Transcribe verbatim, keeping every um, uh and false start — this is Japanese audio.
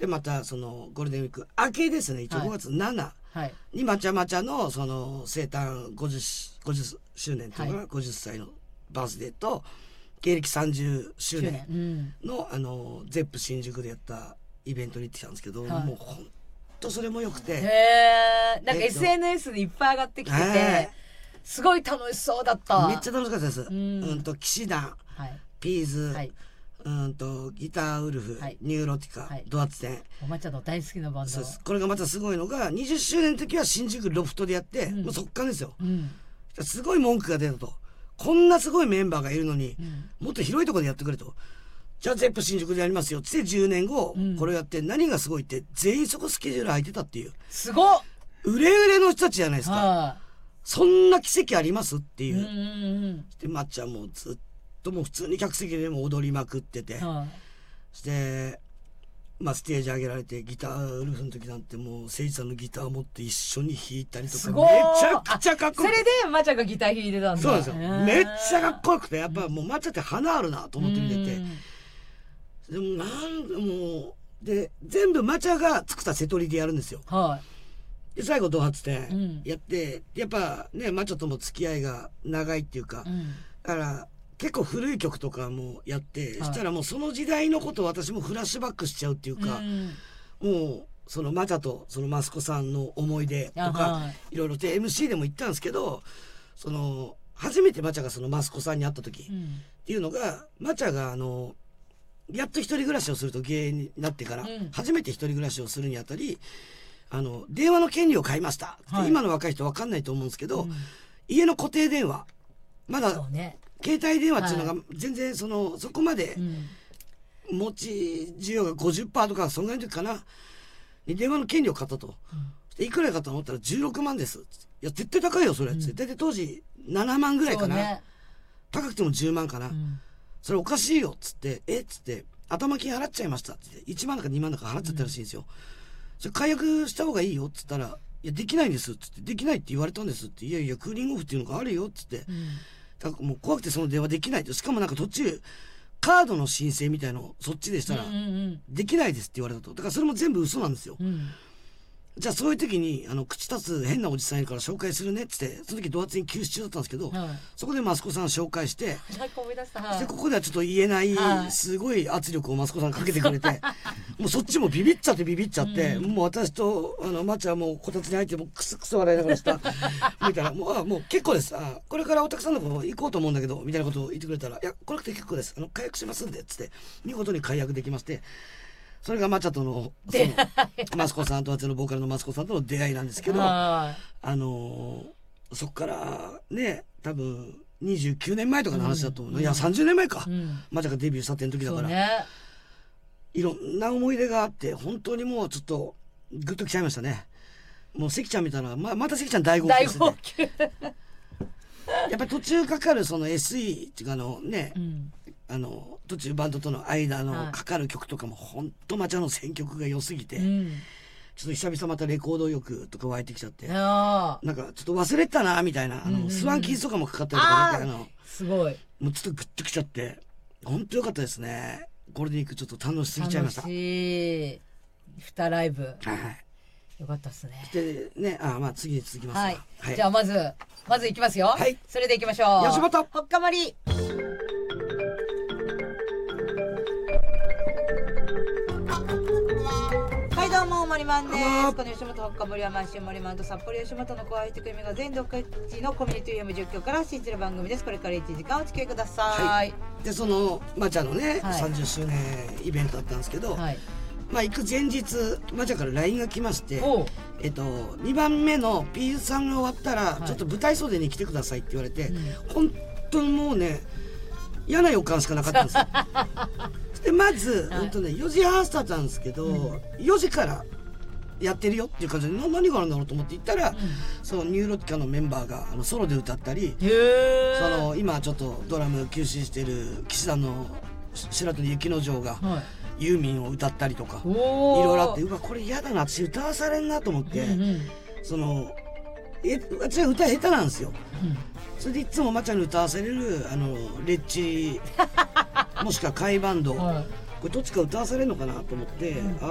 でまたそのゴールデンウィーク明けですね、一応ごがつななにまちゃまちゃのその生誕ごじゅっしゅうねんというかな、はい、ごじゅっさいのバースデーと芸歴さんじゅっしゅうねんの、うん、あのゼップ新宿でやったイベントに行ってきたんですけど、はい、もうほんとそれもよくて、 へー、なんか エスエヌエス でいっぱい上がってきてて、すごい楽しそうだった。 めっちゃ楽しかったです。うん、うんと騎士団、はい、ピーズ、はい、うんとギターウルフ、はい、ニューロティカ、はい、ドアツテン、 おまちゃんの大好きなバンド。 そうです。これがまたすごいのがにじゅっしゅうねんの時は新宿ロフトでやって、うん、もう速乾ですよ、うん、すごい文句が出たと。こんなすごいメンバーがいるのに、うん、もっと広いところでやってくれと。じゃあゼップ新宿でやりますよってじゅうねんご、うん、これやって何がすごいって全員そこスケジュール空いてたっていう。 すごっ。 売れ売れの人たちじゃないですか、はあ、そんな奇跡ありますっていう、 うんうんうん、 でまっちゃんもずっともう普通に客席でも踊りまくってて、はあ、そしてまあステージ上げられてギターウルフの時なんてもう誠一さんのギターを持って一緒に弾いたりとか、めちゃくちゃかっこよくて、 それでまっちゃんがギター弾いてたんだ。 そうなんですよ、めっちゃかっこよくて、やっぱもうまっちゃんって花あるなと思って見てて、でもなんでもうで全部マチャが作った瀬取りでやるんですよ、はい、で最後ド発展やって、うん、やっぱねマチャとも付き合いが長いっていうか、うん、だから結構古い曲とかもやって、はい、したらもうその時代のことを私もフラッシュバックしちゃうっていうか、うん、もうそのマチャとそのマスコさんの思い出とか、はい、いろいろで エムシー でも言ったんですけど、その初めてマチャがそのマスコさんに会った時っていうのが、マチャがあのやっと一人暮らしをすると芸になってから、うん、初めて一人暮らしをするにあたり、あの電話の権利を買いました、はい、今の若い人分かんないと思うんですけど、うん、家の固定電話まだ、ね、携帯電話っていうのが全然その、はい、そこまで、うん、持ち需要が ごじゅっパーセント とかそんぐらいの時かなに電話の権利を買ったと、うん、いくらかと思ったらじゅうろくまんです。いや絶対高いよそれ、うん、絶対で当時ななまんぐらいかな、ね、高くてもじゅうまんかな、うん、それおかしいよっつって、えっつって頭金払っちゃいましたっつっていちまんだかにまんだか払っちゃったらしいんですよ、うん、それ解約した方がいいよっつったら、いやできないんですっつって、できないって言われたんですって、いやいやクーリングオフっていうのがあるよっつって、うん、だからもう怖くてその電話できないと、しかもなんか途中カードの申請みたいのそっちでしたら、うんうんうん、できないですって言われたと。だからそれも全部嘘なんですよ、うん、じゃあそういう時にあの口立つ変なおじさんいるから紹介するねっつって、その時ドアツに休止中だったんですけど、はい、そこでマスコさん紹介して思い出した、はい、 でここではちょっと言えない、はい、すごい圧力をマスコさんかけてくれてもうそっちもビビっちゃってビビっちゃって、うん、もう私とあのマチはもうこたつに入ってもクスクス笑いながらしたみたいな、もうあもう結構です、あこれからお客さんのとこ行こうと思うんだけどみたいなことを言ってくれたら、いや来なくて結構です、あの解約しますんでっつって見事に解約できまして、それがマチャとのそのマスコさんと私のボーカルのマスコさんとの出会いなんですけど、あのー、そっからね多分にじゅうきゅうねんまえとかの話だと思う、うん、いやさんじゅうねんまえか、うん、マチャがデビューしたての時だから、ね、いろんな思い出があって本当にもうちょっとグッときちゃいましたね。もう関ちゃん見たら ま, また関ちゃん大号泣ですねやっぱり途中かかるその エスイー っていうかあのね、うん、あの途中バンドとの間のかかる曲とかもほんとマチャの選曲が良すぎて、うん、ちょっと久々またレコード欲とか湧いてきちゃって、なんかちょっと忘れてたなみたいな、あの、うんうん、スワンキーズとかもかかったりとかなんかあのすごいもうちょっとグッときちゃって本当良かったですね。ゴールデンウィークちょっと楽しすぎちゃいました。 楽しいにライブ、はい、よかったですね。 でね、あまあ次に続きます、 はいはい、じゃあまずまずいきますよ、はい、それでいきましょう。 吉本ほっかまり。はいどうも森マンです。この吉本ほっかまりは毎週森マンと札幌吉本の後輩ひと組が全独自のコミュニティ エフエム 実況から発信する番組です。これからいちじかんお付き合いください、はい、 でそのマチャのね、はい、さんじゅっしゅうねんイベントだったんですけど、はい、まあ行く前日マチャから ライン が来まして、えっとにばんめの ピーズさんが終わったら、はい、ちょっと舞台袖に来てくださいって言われて、うん、本当にもうね嫌な予感しかなかったんですよでまず、はい、本当ねよじはんスタートなんですけど、うん、よじからやってるよっていう感じでな何があるんだろうと思って行ったら、うん、そのニューロティカのメンバーがあのソロで歌ったり、その今ちょっとドラム休止してる騎士団の白鳥雪之丞が、はい、ユーミンを歌ったりとかいろいろあって、うわこれ嫌だな私歌わされんなと思って、うんうん、そのえ私は歌下手なんですよ、うん、それでいつもマチャに歌わせれるあのレッチもしくは甲斐バンド、はい、これどっちか歌わされるのかなと思って、うん、